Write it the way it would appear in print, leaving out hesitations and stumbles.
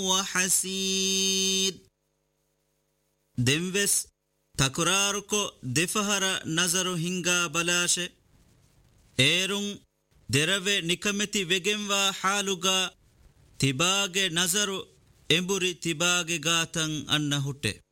وحسيد دموس تكراركو دفهر نظر هنگا بلاش ايرون دروه نكمتي وگنوا حالوغا تباغ نظر امبوري تباغ غاتن انهوته